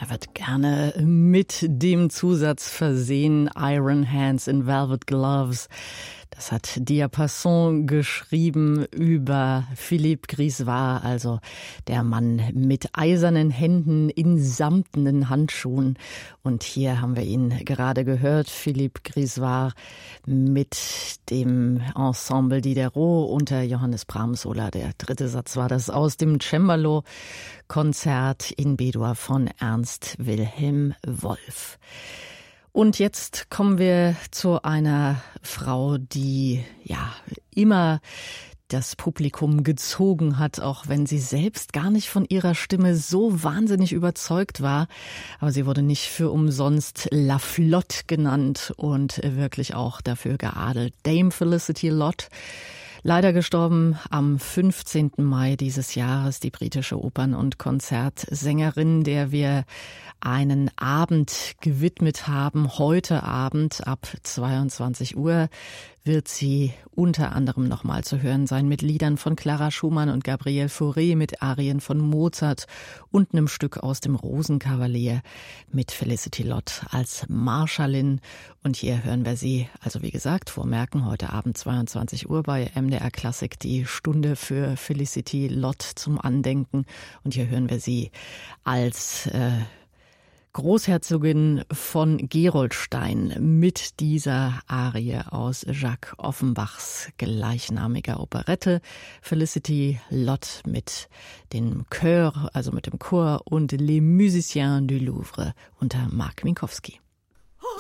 Er wird gerne mit dem Zusatz versehen, Iron Hands in Velvet Gloves. Das hat Diapason geschrieben über Philippe Grisewar, also der Mann mit eisernen Händen in samtenen Handschuhen. Und hier haben wir ihn gerade gehört, Philippe Grisewar mit dem Ensemble Diderot unter Johannes Brahms. Oder der dritte Satz war das aus dem Cembalo-Konzert in B-Dur von Ernst Wilhelm Wolf. Und jetzt kommen wir zu einer Frau, die ja immer das Publikum gezogen hat, auch wenn sie selbst gar nicht von ihrer Stimme so wahnsinnig überzeugt war. Aber sie wurde nicht für umsonst La Flotte genannt und wirklich auch dafür geadelt. Dame Felicity Lott. Leider gestorben am 15. Mai dieses Jahres, die britische Opern- und Konzertsängerin, der wir einen Abend gewidmet haben. Heute Abend ab 22 Uhr wird sie unter anderem nochmal zu hören sein mit Liedern von Clara Schumann und Gabriel Fauré, mit Arien von Mozart und einem Stück aus dem Rosenkavalier mit Felicity Lott als Marschallin. Und hier hören wir sie, also wie gesagt, vormerken, heute Abend 22 Uhr bei MDR Klassik, die Stunde für Felicity Lott zum Andenken. Und hier hören wir sie als Großherzogin von Gerolstein mit dieser Arie aus Jacques Offenbachs gleichnamiger Operette. Felicity Lott mit dem Chœur, also mit dem Chor und Les Musiciens du Louvre unter Marc Minkowski.